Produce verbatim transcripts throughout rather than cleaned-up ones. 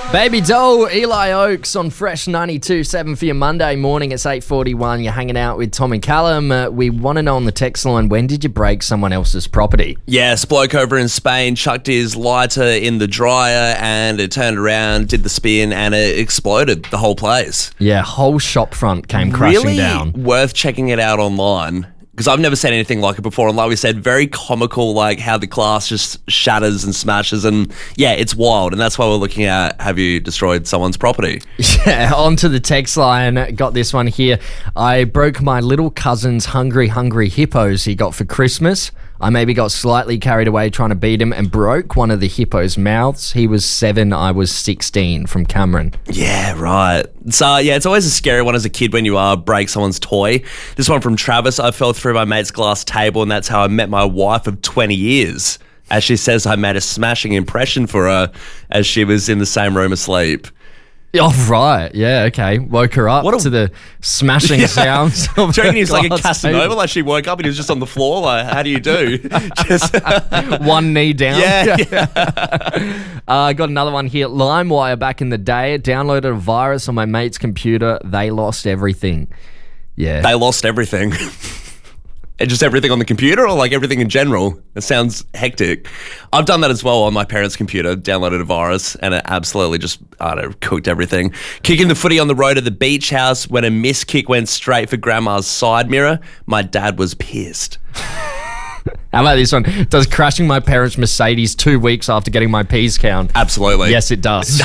Baby Doll, Eli Oakes on Fresh ninety-two point seven for your Monday morning. It's eight forty-one. You're hanging out with Tom and Callum. Uh, we want to know on the text line, when did you break someone else's property? Yes, bloke over in Spain chucked his lighter in the dryer and it turned around, did the spin, and it exploded the whole place. Yeah, whole shop front came crashing really down. Worth checking it out online. Because I've never seen anything like it before. And like we said, very comical, like how the glass just shatters and smashes. And yeah, it's wild. And that's why we're looking at, have you destroyed someone's property? Yeah, onto the text line. Got this one here. I broke my little cousin's hungry, hungry hippos he got for Christmas. I maybe got slightly carried away trying to beat him and broke one of the hippo's mouths. He was seven, I was sixteen, from Cameron. Yeah, right. So, yeah, it's always a scary one as a kid when you uh, break someone's toy. This one from Travis, I fell through my mate's glass table and that's how I met my wife of twenty years. As she says, I made a smashing impression for her as she was in the same room asleep. Oh, right. Yeah, okay. Woke her up What a- to the smashing Yeah. sounst of Do you reckon he's like a glass Casanova? table. Like she woke up and he was just on the floor? Like, how do you do? Just, One knee down. yeah, yeah. I uh, got another one here. LimeWire back in the day. Downloaded a virus on my mate's computer. They lost everything. Yeah. They lost everything. And just everything on the computer or like everything in general? It sounds hectic. I've done that as well on my parents' computer, downloaded a virus and it absolutely just, I don't know, cooked everything. Kicking the footy on the road at the beach house when a miss kick went straight for grandma's side mirror. My dad was pissed. How about this one? Does crashing my parents' Mercedes two weeks after getting my P's count? Absolutely. Yes, it does.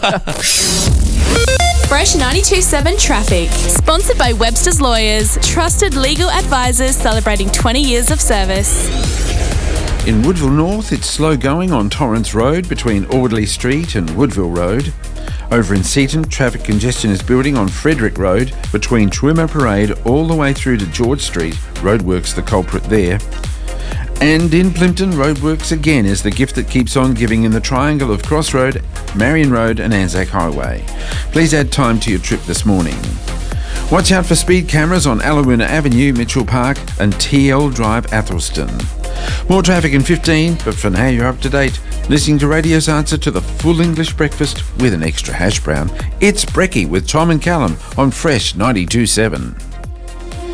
Fresh ninety-two point seven Traffic. Sponsored by Webster's Lawyers. Trusted legal advisors celebrating twenty years of service. In Woodville North, it's slow going on Torrance Road between Audley Street and Woodville Road. Over in Seaton, traffic congestion is building on Frederick Road between Toowoomba Parade all the way through to George Street. Roadworks the culprit there. And in Plimpton, roadworks again is the gift that keeps on giving in the triangle of Cross Road, Marion Road and Anzac Highway. Please add time to your trip this morning. Watch out for speed cameras on Allawuna Avenue, Mitchell Park and T L Drive, Athelston. More traffic in fifteen, but for now you're up to date. Listening to Radio's answer to the full English breakfast with an extra hash brown. It's Brekkie with Tom and Callum on Fresh ninety-two point seven.